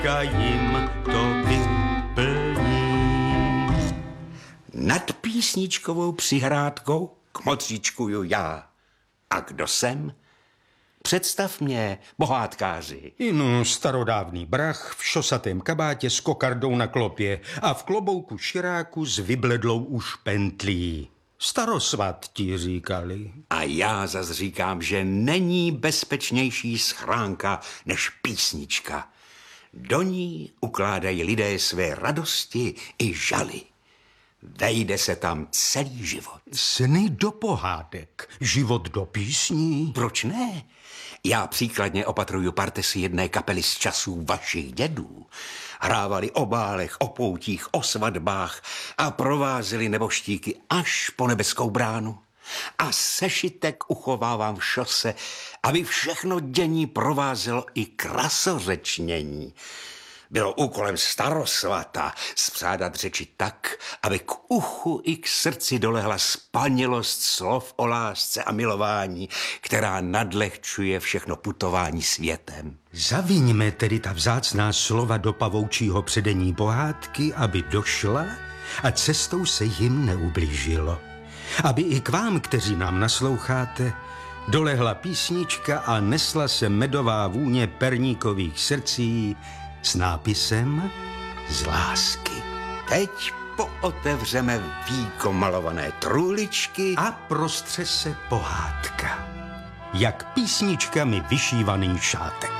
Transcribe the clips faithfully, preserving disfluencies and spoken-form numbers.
jim to vyplní. Nad písničkovou přihrádkou kmotříčkuju já. A kdo jsem? Představ mě, pohádkáři. Inu starodávný brach v šosatém kabátě s kokardou na klopě a v klobouku širáku s vybledlou už pentlí. Starosvat ti říkali. A já zas říkám, že není bezpečnější schránka než písnička. Do ní ukládají lidé své radosti i žaly. Vejde se tam celý život. Sny do pohádek, život do písní. Proč ne? Já příkladně opatruju partesy jedné kapely z časů vašich dědů. Hrávali o bálech, o poutích, o svatbách a provázeli neboštíky až po nebeskou bránu. A sešitek uchovávám v šose, aby všechno dění provázelo i krasořečnění. Bylo úkolem starosvata spřádat řeči tak, aby k uchu i k srdci dolehla spanilost slov o lásce a milování, která nadlehčuje všechno putování světem. Zaviňme tedy ta vzácná slova do pavoučího předení pohádky, aby došla a cestou se jim neublížilo. Aby i k vám, kteří nám nasloucháte, dolehla písnička a nesla se medová vůně perníkových srdcí s nápisem z lásky. Teď pootevřeme víko malované trůličky a prostře se pohádka, jak písničkami vyšívaný šátek.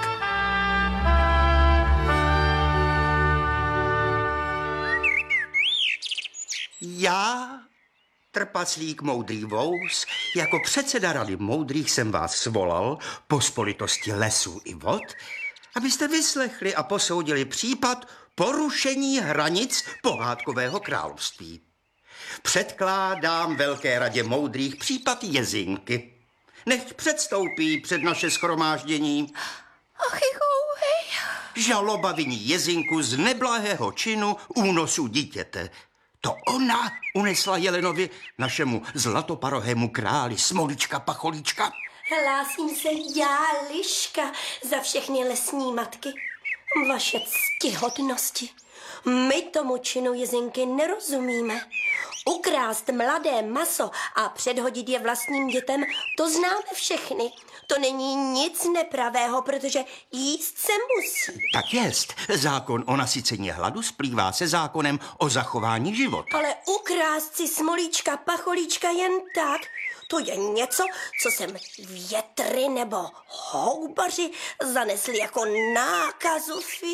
Já, trpaslík moudrý vous, jako předseda rady moudrých jsem vás svolal po spolitosti lesů i vod, abyste vyslechli a posoudili případ porušení hranic pohádkového království. Předkládám Velké radě moudrých případ Jezinky. Nechť předstoupí před naše shromáždění. Achychouhej. Žaloba viní Jezinku z neblahého činu únosu dítěte. To ona unesla Jelenovi, našemu zlatoparohému králi Smolička Pacholíčka. Hlásím se já, Liška, za všechny lesní matky. Vaše ctihodnosti. My tomu činu Jezinky nerozumíme. Ukrást mladé maso a předhodit je vlastním dětem, to známe všechny. To není nic nepravého, protože jíst se musí. Tak jest, zákon o nasycení hladu splývá se zákonem o zachování života. Ale ukrást si Smolíčka Pacholíčka jen tak, to je něco, co sem větry nebo houbaři zanesli jako nákazu. Fí.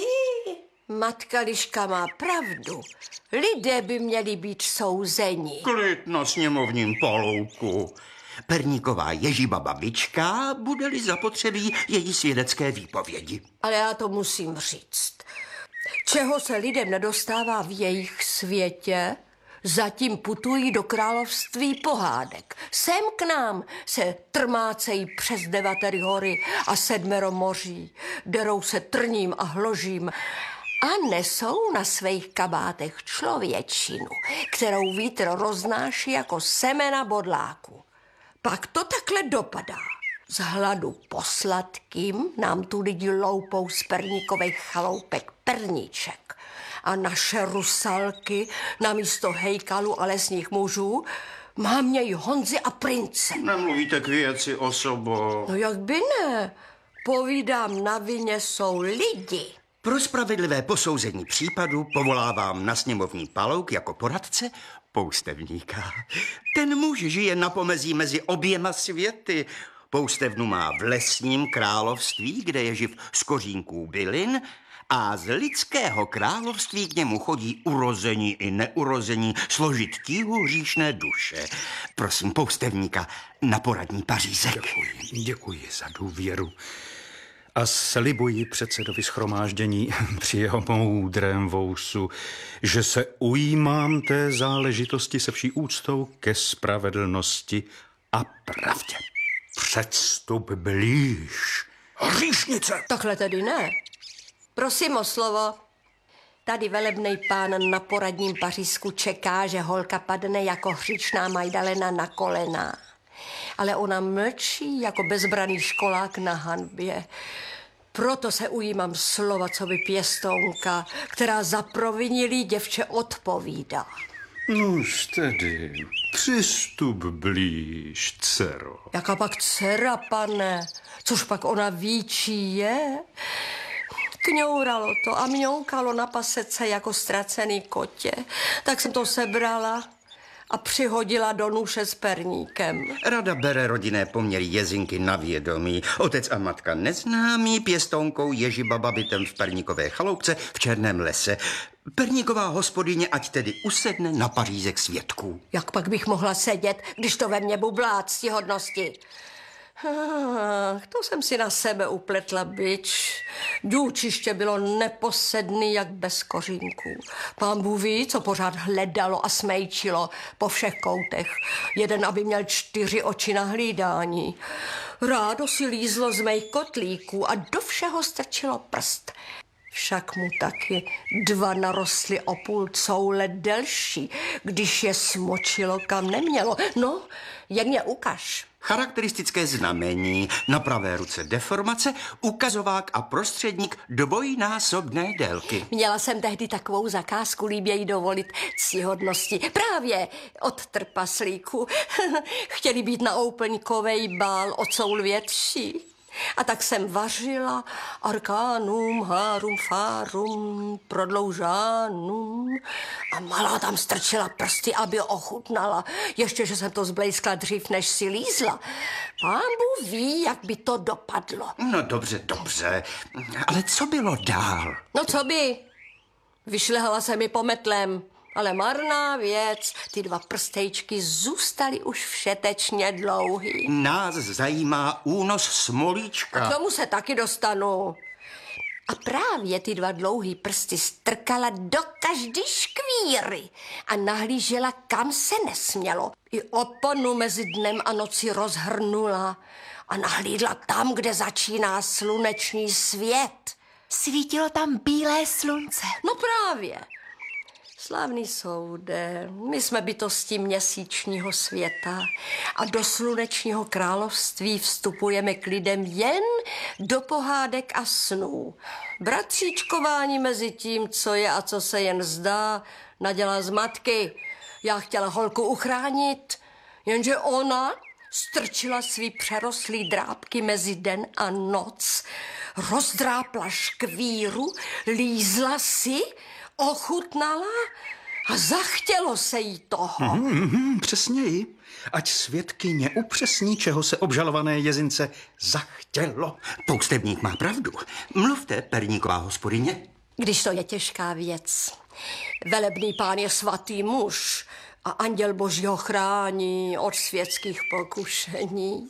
Matka Liška má pravdu. Lidé by měli být souzeni. Klid na sněmovním palouku. Perníková Ježíba babička, bude-li zapotřebí její svědecké výpovědi. Ale já to musím říct. Čeho se lidem nedostává v jejich světě, zatím putují do království pohádek. Sem k nám se trmácejí přes devatery hory a sedmero moří, derou se trním a hložím a nesou na svých kabátech člověčinu, kterou vítr roznáší jako semena bodláku. Pak to takhle dopadá. Z hladu po sladkým nám tu lidi loupou z perníkových chaloupek perníček. A naše rusalky namísto hejkalu a lesních mužů mámějí Honzy a prince. Nemluvíte k věci, osobo. No jak by ne? Povídám, na vině jsou lidi. Pro spravedlivé posouzení případu povolávám na sněmovní palouk jako poradce poustevníka. Ten muž žije na pomezí mezi oběma světy. Poustevnu má v lesním království, kde je živ z kořínků bylin, a z lidského království k němu chodí urození i neurození složit tíhu hříšné duše. Prosím poustevníka na poradní pařízek. Děkuji, děkuji za důvěru. A slibuji předsedovi shromáždění při jeho moudrém vousu, že se ujímám té záležitosti se vší úctou ke spravedlnosti a pravdě. Předstup blíž. Hříšnice! Takhle tedy ne. Prosím o slovo. Tady velebnej pán na poradním pařízku čeká, že holka padne jako hřičná Majdalena na kolena. Ale ona mlčí jako bezbraný školák na hanbě. proto se ujímám slova, co by pěstounka, která za provinilý děvče odpovídá. Nuž tedy, přistup blíž, dcero. Jaká pak dcera, pane? Což pak ona ví, čí je? Kňouralo to a mňoukalo na pasece jako ztracený kotě. Tak jsem to sebrala a přihodila do nůše s perníkem. Rada bere rodinné poměry Jezinky na vědomí. Otec a matka neznámí, pěstounkou Ježibaba bytem v perníkové chaloupce v Černém lese. Perníková hospodyně ať tedy usedne na pařízek svědků. Jak pak bych mohla sedět, když to ve mně bublá ctihodnosti? Ah, to jsem si na sebe upletla, bič. Důčiště bylo neposedný jak bez kořínků. Pán Bůh ví, co pořád hledalo a smejčilo po všech koutech. Jeden, aby měl čtyři oči na hlídání. Rádo si lízlo z mých kotlíků a do všeho strčilo prst. Však mu taky dva narostly o půl coule delší, když je smočilo kam nemělo. No, jen je ukaž. Charakteristické znamení, na pravé ruce deformace, ukazovák a prostředník dvojnásobné délky. Měla jsem tehdy takovou zakázku líběji dovolit ctihodnosti. Právě od trpaslíků. Chtěli být na úplňkovej bál o coul větší. A tak jsem vařila arkánum, hárum, fárum, prodloužánum a malá tam strčila prsty, aby ochutnala. Ještě, že jsem to zblejskla dřív, než si lízla. Pán Bůh ví, jak by to dopadlo. No dobře, dobře, ale co bylo dál? No co by? Vyšlehala se mi pometlem. Ale marná věc, ty dva prstejčky zůstaly už všetečně dlouhý. Nás zajímá únos smolíčka. A k tomu se taky dostanu. A právě ty dva dlouhý prsty strkala do každý škvíry a nahlížela, kam se nesmělo. I oponu mezi dnem a nocí rozhrnula a nahlídla tam, kde začíná sluneční svět. Svítilo tam bílé slunce. No právě. Slávný soude, my jsme bytosti měsíčního světa a do slunečního království vstupujeme k lidem jen do pohádek a snů. Bratříčkování mezi tím, co je a co se jen zdá, nadělá zmatky. Já chtěla holku uchránit, jenže ona strčila svý přerostlý drápky mezi den a noc, rozdrápla škvíru, lízla si, ochutnala a zachtělo se jí toho. Mm-hmm, přesněji. Ať svědkyně upřesní, čeho se obžalované Jezince zachtělo. Poustevník má pravdu. Mluvte, perníková hospodyně. Když to je těžká věc. Velebný pán je svatý muž a anděl Boží ho chrání od světských pokušení.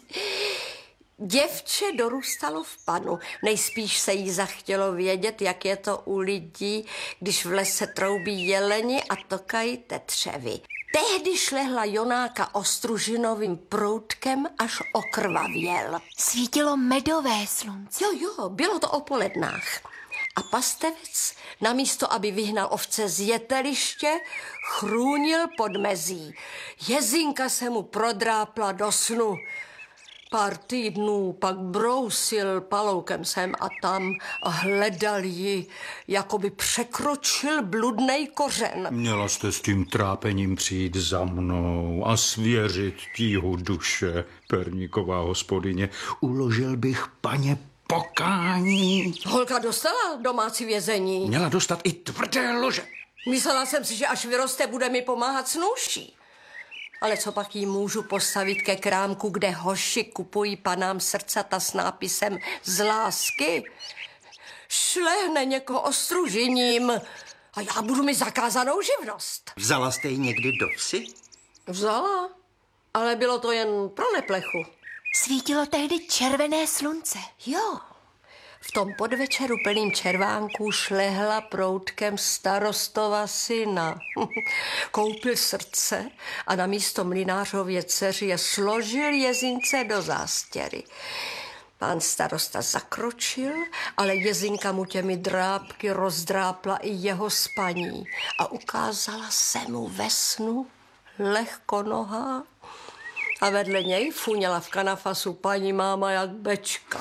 Děvče dorůstalo v panu. Nejspíš se jí zachtělo vědět, jak je to u lidí, když v lese troubí jeleni a tokají tetřevy. Tehdy šlehla Jonáka ostružinovým proutkem, až okrvavěl. Svítilo medové slunce. Jo, jo, bylo to o polednách. A pastevec, namísto, aby vyhnal ovce z jeteliště, chrůnil pod mezí. Jezinka se mu prodrápla do snu. Pár týdnů pak brousil paloukem sem a tam a hledal ji, jako by překročil bludnej kořen. Měla jste s tím trápením přijít za mnou a svěřit tíhu duše, perníková hospodyně. Uložil bych paně pokání. Holka dostala domácí vězení. Měla dostat i tvrdé lože. Myslela jsem si, že až vyroste, bude mi pomáhat s nůší. Ale co pak jí můžu postavit ke krámku, kde hoši kupují panám srdcata s nápisem z lásky? Šlehne někoho ostružením a já budu mi zakázanou živnost. Vzala jste ji někdy do vsi? Vzala, ale bylo to jen pro neplechu. Svítilo tehdy červené slunce. Jo, v tom podvečeru plným červánků šlehla proutkem starostova syna. Koupil srdce a na místo mlynářově dceři je složil Jezince do zástěry. Pán starosta zakročil, ale Jezinka mu těmi drápky rozdrápla i jeho spaní a ukázala se mu ve snu lehkonohá A vedle něj funěla v kanafasu paní máma jak bečka.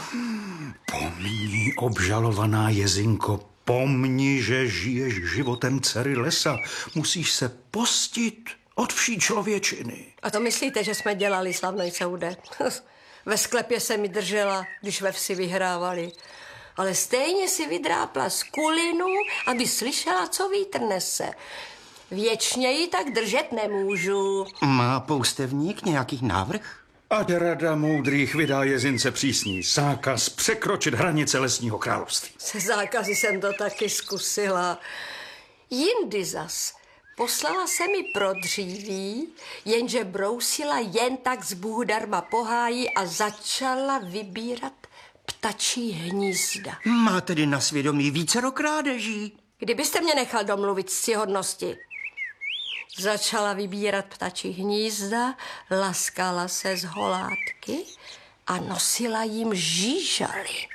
Pomni, obžalovaná Jezinko, pomni, že žiješ životem dcery lesa. Musíš se postit od vší člověčiny. A to myslíte, že jsme dělali, slavnej soude? Ve sklepě se mi držela, když ve vsi vyhrávali. Ale stejně si vydrápla z kulinu, aby slyšela, co vítr nese. Věčně ji tak držet nemůžu. Má poustevník nějaký návrh? Ať rada moudrých vydá Jezince přísný zákaz překročit hranice lesního království. Se zákazy jsem to taky zkusila. Jindy zas poslala se mi pro dříví, jenže brousila jen tak z Bůhu darma pohájí a začala vybírat ptačí hnízda. Má tedy na svědomí vícero krádeží. Kdybyste mě nechal domluvit ctihodnosti. Začala vybírat ptačí hnízda, laskala se z holátky a nosila jim žížaly.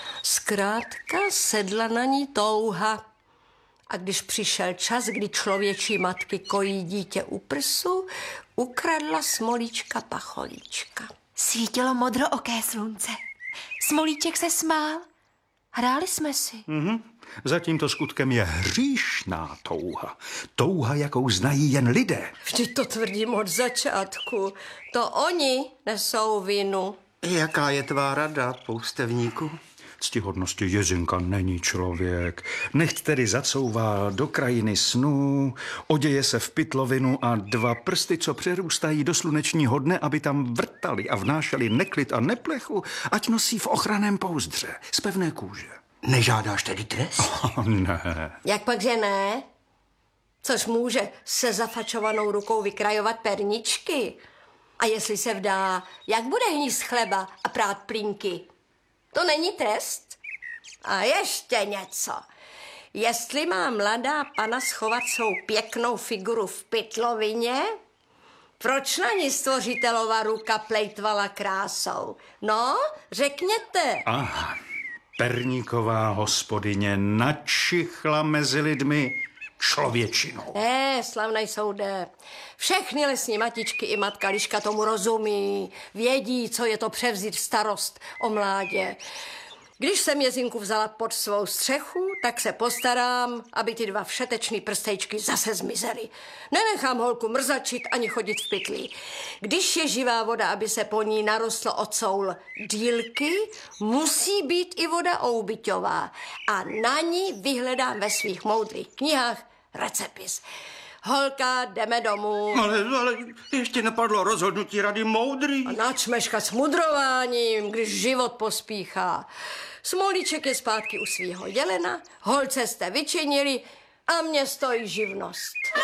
Zkrátka sedla na ní touha. A když přišel čas, kdy člověčí matky kojí dítě u prsu, ukradla smolíčka pacholíčka. Svítilo modrooké slunce. Smolíček se smál. Hráli jsme si. Mhm. Za tímto skutkem je hříšná touha. Touha, jakou znají jen lidé. Vždyť to tvrdím od začátku. To oni nesou vinu. Jaká je tvá rada, poustevníku? Ctihodnosti Jezinka není člověk. Nechť tedy zacouvá do krajiny snů, oděje se v pytlovinu a dva prsty, co přerůstají do slunečního dne, aby tam vrtali a vnášeli neklid a neplechu, ať nosí v ochranném pouzdře z pevné kůže. Nežádáš tedy trest? Oh, ne. Jak pak, že ne? Což může se zafačovanou rukou vykrajovat perničky. A jestli se vdá, jak bude hnízd chleba a prát plínky? To není trest? A ještě něco. Jestli má mladá pana schovat svou pěknou figuru v pytlovině, proč na ní stvořitelova ruka plejtvala krásou? No, řekněte. Aha, perníková hospodyně načichla mezi lidmi člověčinou. Ne, slavnej soude. Všechny lesní matičky i matka Liška tomu rozumí. Vědí, co je to převzít starost o mládě. Když jsem Jezinku vzala pod svou střechu, tak se postarám, aby ty dva všetečný prstejčky zase zmizely. Nenechám holku mrzačit ani chodit v pytli. Když je živá voda, aby se po ní narostlo ocoul dílky, musí být i voda oubyťová. A na ní vyhledám ve svých moudrých knihách recepis. Holka, jdeme domů. Ale, ale ještě napadlo rozhodnutí rady moudrý. A nač meškat s mudrováním, když život pospíchá. Smolíček je zpátky u svýho jelena, holce jste vyčinili a mě stojí živnost.